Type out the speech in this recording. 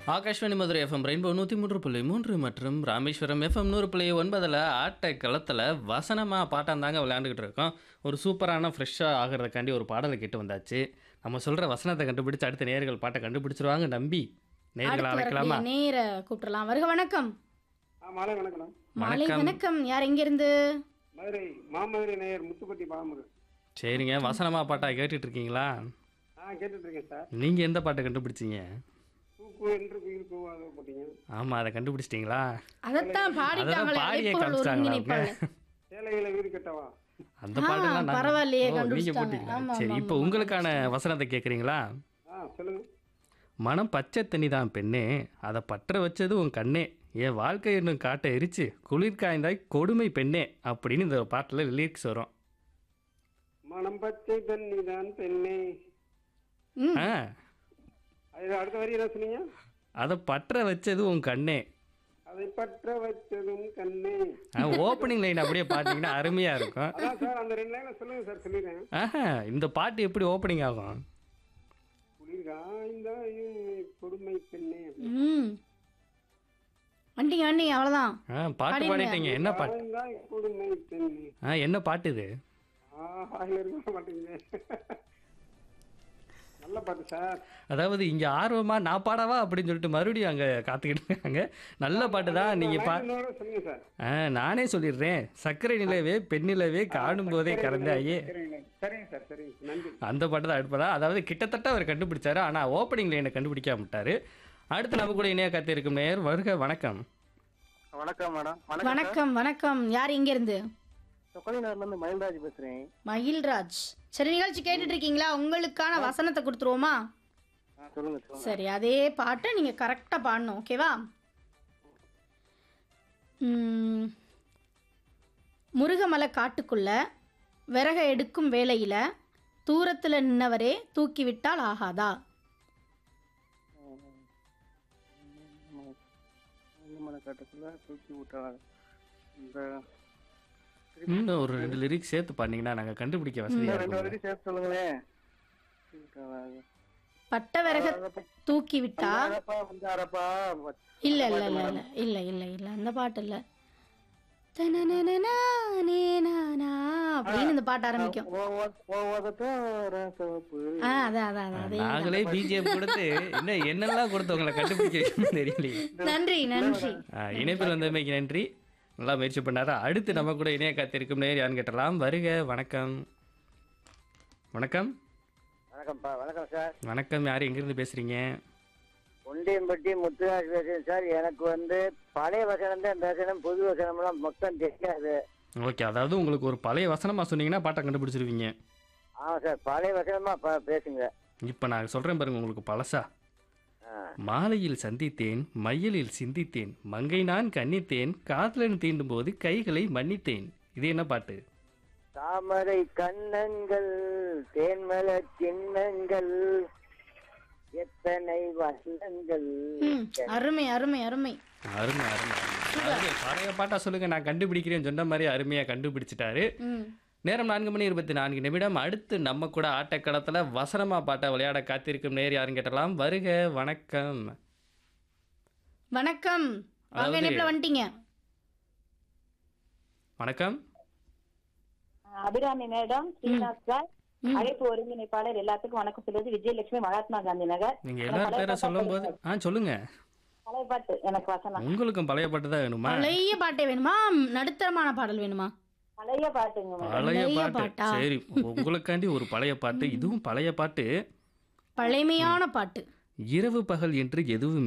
Akashvani Madurai FM rainbow 103.3 மற்றும் Rameswaram FM 100.9 ஆட்ட களத்தில் வசனமாக பாட்டாந்தாங்க விளையாண்டுக்கிட்டு இருக்கோம். ஒரு சூப்பரான ஃப்ரெஷ்ஷாக ஆகிறதுக்காண்டி ஒரு பாடலை கேட்டு வந்தாச்சு. நம்ம சொல்கிற வசனத்தை கண்டுபிடிச்சு அடுத்த நேயர்கள் பாட்டை கண்டுபிடிச்சிருவாங்க நம்பி நேயர்கள் அடுத்து அழைக்கலாமா? வரக்கூடிய நேர கூப்பிடலாம். வருக வணக்கம். மாலை வணக்கம். மாலை வணக்கம். வணக்கம். யார் எங்கிருந்து? மதுரை மாமதுரை நேயர் முத்துப்பட்டி பாமரு. சரிங்க, வசனமாக பாட்டா கேட்டுட்டு இருக்கீங்களா? கேட்டுட்டு இருக்கேன் சார். நீங்கள் எந்த பாட்டை கண்டுபிடிச்சிங்க? பூக்கு என்று குயில் கூவாத போட்டீங்க. ஆமாம், அதை கண்டுபிடிச்சிட்டிங்களா? அதைத்தான் பாடிட்டாங்களே பாடியே அழைப்புகள் காமிச்சிட்டாங்களா ஒருங்கிணைப்பாளர். சேலைகளை வீடு கட்டவா. அந்த பாட்டுலாம் நான் பரவாயில்லையே, நீங்க கண்டுபிடிச்சிட்டாங்க. போட்டீங்களா? ஆமா, சரி, ஆமா, இப்போ ஆமா. உங்களுக்கான வசனத்தை கேட்குறீங்களா? சொல்லுங்க. மனம் பச்சை தண்ணி தான் பெண்ணே, அதை பற்ற வச்சது உன் கண்ணே, என் வாழ்க்கை என்னும் காட்டை எரிச்சு குளிர் காய்ந்தாய் கொடுமை பெண்ணே அப்படின்னு இந்த பாட்டில் லிரிக்ஸ் வரும். மனம் பச்சை தண்ணி தான் பெண்ணே. ம். ஆ, அது அடுத்த வரி என்ன சொன்னீங்க? அதை பற்ற வச்சது உன் கண்ணே. அதை பற்ற வச்சதும் கண்ணே. ஓப்பனிங் லைன் அப்படியே பார்த்தீங்கன்னா அருமையாக இருக்கும். அதான் சார், அந்த ரெண்டு லைனை சொல்லுங்க சார், சொல்லிடுறேன். ஆஹா, இந்த பாட்டு எப்படி ஓப்பனிங் ஆகும்? குளிர் காய்ந்தாயும் கொடுமை பெண்ணே. ம். வண்டிங்க வண்டிங்க அவ்வளோதான். பாட்டு பாடிடுங்க. பாடிட்டீங்க. என்ன பாட்டு? காய்ந்தாய் கொடுமை பெண்ணே. என்ன பாட்டு இது? ஆயில இருக்க மாட்டேங்குது. நல்ல பாட்டு சார். அதாவது இங்கே ஆர்வமாக நான் பாடவா அப்படின்னு சொல்லிட்டு மறுபடியும் அங்கே காத்துக்கிட்டு இருக்காங்க. நல்ல பாட்டு தான். நீங்கள் லைனோட சொல்லுங்க சார். நானே சொல்லிடுறேன். சர்க்கரை நிலவே பெண்ணிலவே காணும் போதே கறந்தாயே, சரிங்க சார், சரிங்க. நன்றி. அந்த பாட்டு தான் எடுப்பதா. அதாவது கிட்டத்தட்ட அவர் கண்டுபிடிச்சாரு, ஆனால் ஓப்பனிங் லைனை கண்டுபிடிக்காம விட்டாரு. அடுத்து நம்ம கூட இணைய காத்து இருக்கும் நேயர் வருக வணக்கம். வணக்கம் மேடம். வணக்கம் வணக்கம். யார் எங்கிருந்து? கொலைநகர்ல இருந்து மயில்ராஜ் பேசுறேன். மயில்ராஜ். சரி, நிகழ்ச்சி கேட்டுட்டு இருக்கீங்களா? உங்களுக்கான வசனத்தை கொடுத்துருவோமா? சொல்லுங்க சொல்லுங்க. சரி, அதே பாட்டை நீங்க கரெக்டா பாடணும். ஓகேவா? முருகமலை காட்டுக்குள்ள விறக எடுக்கும் வேளையில தூரத்துல நின்னவரே தூக்கிவிட்டால் ஆகாதா? மலை காட்டுக்குள்ள தூக்கி விட்டாங்க. இந்த இன்னும் ஒரு 2 லிரிக்ஸ் சேர்த்து பாடினீங்கன்னா நாங்கள் கண்டுபிடிக்க வசதியாக ரெண்டு இருக்கும். வரைக்கும் சேர்த்து சொல்லுங்களேன். பட்ட விறக தூக்கி விட்டா வந்தாரப்பா. இல்ல இல்ல இல்ல இல்ல இல்ல இல்ல இல்ல அந்த பாட்டு இல்ல. தனனனனானே நானா அப்படின்னு இந்த பாட்டு ஆரம்பிக்கும். அதான் அதான் அதான் அதே. நாங்களே பிஜிஎம் கொடுத்து என்னெல்லாம் கொடுத்து உங்களை கண்டுபிடிக்க வைக்கணும்னு தெரியலையே. நன்றி நன்றி. இணைப்பில் வந்தமைக்கு நன்றி. நல்லா முயற்சி பண்ணாரா. அடுத்து நம்ம கூட இணைய காத்திருக்கும் நேர் யாருன்னு கேட்டலாம். வருக வணக்கம். வணக்கம். வணக்கம்ப்பா. வணக்கம் சார். வணக்கம், யார் எங்கிருந்து பேசுறீங்க? ஒண்டியம்பட்டி முத்துராஜ் பேசுறேன் சார். எனக்கு பழைய வசனம் தான் பேசணும், புது வசனம்லாம் மொத்தம் தெரியாது. ஓகே, அதாவது உங்களுக்கு ஒரு பழைய வசனமா சொன்னீங்கன்னா பாட்டை கண்டுபிடிச்சிருவீங்க. ஆமாம் சார், பழைய வசனமா பேசுங்க. இப்போ நான் சொல்றேன் பாருங்க, உங்களுக்கு பழசா. மாலையில் சந்தித்தேன், மயிலில் சிந்தித்தேன், மங்கை நான் கன்னித்தேன், காதலன் தீண்டும் போது கைகளை மன்னித்தேன். இது என்ன பாட்டு? தாமரை கண்ணங்கள் தேன்மல கிண்ணங்கள் எத்தனை வசனங்கள். அருமை அருமை அருமை. அருமை அருமை. அதாவது பழைய பாட்டா சொல்லுங்க, நான் கண்டுபிடிக்கிறேன்னு சொன்ன மாதிரி அருமையா கண்டுபிடிச்சிட்டாரு. நேரம் 4:24. அடுத்து நம்ம கூட ஆட்டக்களத்தில் வசனமா பாட்டை விளையாட காத்திருக்கும் நேர் யாருன்னு கேட்டலாம். வருக வணக்கம். வணக்கம். வாங்க, இணைப்புல வந்துட்டீங்க. வணக்கம். அபிராமி மேடம், ஸ்ரீநாத் சார், அழைப்பு ஒருங்கிணைப்பாளர் எல்லாத்துக்கும் வணக்கம் சொல்லுவது விஜயலட்சுமி, மகாத்மா காந்தி நகர். நீங்க எல்லாரும் பேரை சொல்லும் போது சொல்லுங்க. பழைய பாட்டு எனக்கு வசனம். உங்களுக்கும் பழைய பாட்டு தான் வேணுமா? பழைய பாட்டே வேணுமா? நடுத்தரமான பாடல் வேணுமா? பழைய பாட்டுங்க மேடம். பழைய பழைய பாட்டு. பாட்டா? சரி, உங்களுக்காண்டி ஒரு பழைய பாட்டு. இதுவும் பழைய பாட்டு. பழமையான பாட்டு. இரவு பகல் என்று எதுவும்